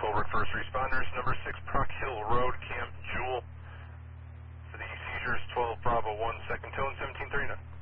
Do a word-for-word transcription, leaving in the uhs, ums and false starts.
Colbert First Responders, number six Proc Hill Road, Camp Jewel. For the seizures, twelve Bravo one, second tone, seventeen thirty-nine.